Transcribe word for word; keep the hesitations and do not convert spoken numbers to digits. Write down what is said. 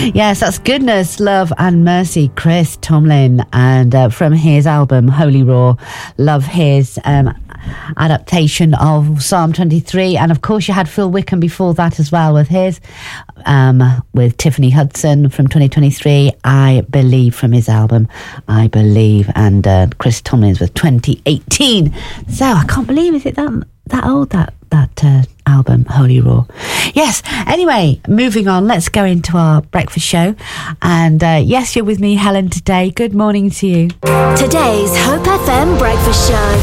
Yes, that's Goodness, Love and Mercy, Chris Tomlin, and uh, from his album Holy Roar. Love his um, adaptation of Psalm twenty-three, and of course you had Phil Wickham before that as well with his um, with Tiffany Hudson from twenty twenty-three, I Believe, from his album I Believe, and uh, Chris Tomlin's with twenty eighteen. So I can't believe, is it that that old, that that uh, album Holy Roar? Yes. Anyway, moving on, let's go into our breakfast show, and uh, yes, you're with me, Helen, today. Good morning to you. Today's Hope F M breakfast show.